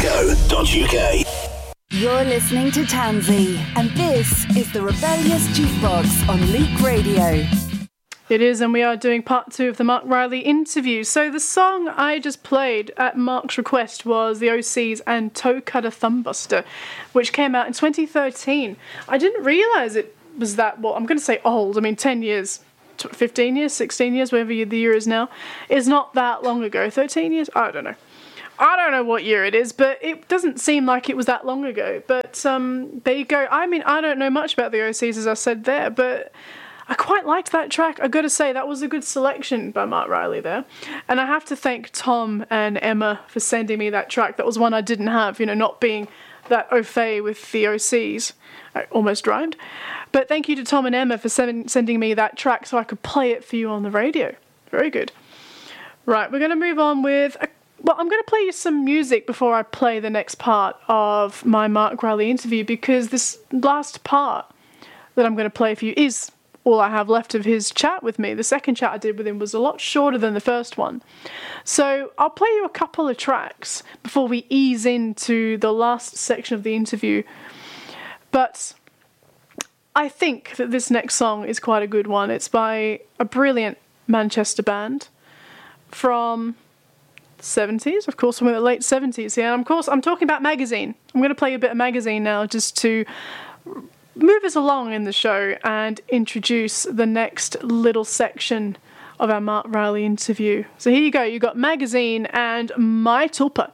You're listening to Tansy, and this is the Rebellious Jukebox on Leak Radio. It is, and we are doing part 2 of the Mark Riley interview. So the song I just played at Mark's request was the OCs and Toe Cutter Thumbbuster, which came out in 2013. I didn't realise it was that, well, I'm going to say old. I mean, 10 years, 15 years, 16 years, whatever the year is now, is not that long ago. 13 years? I don't know. I don't know what year it is, but it doesn't seem like it was that long ago. But there you go. I mean, I don't know much about the OCs, as I said there, but I quite liked that track. I got to say, that was a good selection by Mark Riley there. And I have to thank Tom and Emma for sending me that track. That was one I didn't have, you know, not being that au fait with the OCs. I almost rhymed. But thank you to Tom and Emma for sending me that track so I could play it for you on the radio. Very good. Right, we're going to move on with well, I'm going to play you some music before I play the next part of my Mark Riley interview, because this last part that I'm going to play for you is all I have left of his chat with me. The second chat I did with him was a lot shorter than the first one. So I'll play you a couple of tracks before we ease into the last section of the interview. But I think that this next song is quite a good one. It's by a brilliant Manchester band from 70s, of course, from the late 70s. Yeah, and of course, I'm talking about Magazine. I'm going to play a bit of Magazine now just to move us along in the show and introduce the next little section of our Mark Riley interview. So here you go. You got Magazine and My Tulpa.